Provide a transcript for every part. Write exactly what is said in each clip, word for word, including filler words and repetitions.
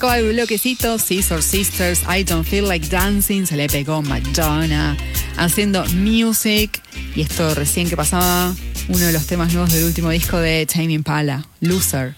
Al bloquecito, Scissor Sisters, I Don't Feel Like Dancing, se le pegó Madonna, haciendo Music, y esto recién que pasaba, uno de los temas nuevos del último disco de Tame Impala, Loser.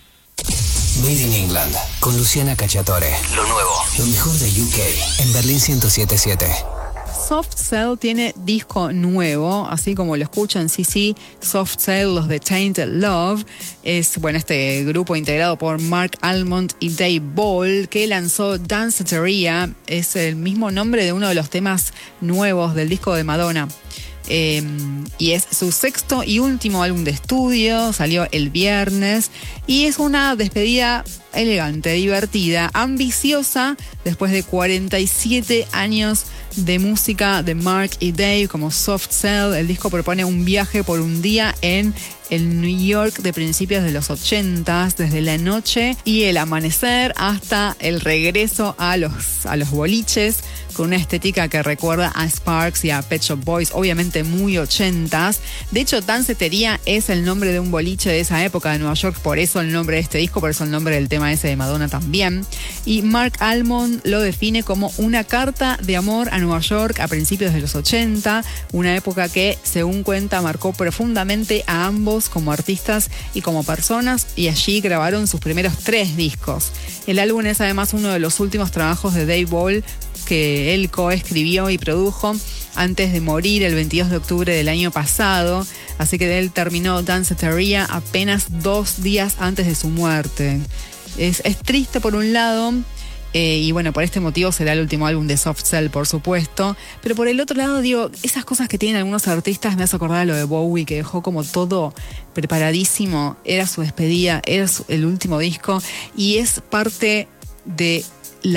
Made in England, con Luciana Cacciatore. Lo nuevo, lo mejor de U K, en Berlín ciento siete punto siete. Soft Cell tiene disco nuevo, así como lo escuchan, sí, sí, Soft Cell, los de Tainted Love, es, bueno, este grupo integrado por Mark Almond y Dave Ball, que lanzó Danceteria, es el mismo nombre de uno de los temas nuevos del disco de Madonna. Eh, y es su sexto y último álbum de estudio, salió el viernes y es una despedida elegante, divertida, ambiciosa después de cuarenta y siete años de música de Mark y Dave como Soft Cell. El disco propone un viaje por un día en el New York de principios de los ochentas, desde la noche y el amanecer hasta el regreso a los, a los boliches, con una estética que recuerda a Sparks y a Pet Shop Boys, obviamente muy ochentas. De hecho, Danceteria es el nombre de un boliche de esa época de Nueva York, por eso el nombre de este disco, por eso el nombre del tema ese de Madonna también. Y Mark Almond lo define como una carta de amor a Nueva York a principios de los ochenta, una época que, según cuenta, marcó profundamente a ambos como artistas y como personas, y allí grabaron sus primeros tres discos. El álbum es además uno de los últimos trabajos de Dave Ball, que él coescribió y produjo antes de morir el veintidós de octubre del año pasado, así que él terminó Danceteria apenas dos días antes de su muerte. Es, es triste por un lado, eh, y bueno, por este motivo será el último álbum de Soft Cell, por supuesto, pero por el otro lado, digo, esas cosas que tienen algunos artistas me hace acordar a lo de Bowie, que dejó como todo preparadísimo, era su despedida, era su, el último disco, y es parte de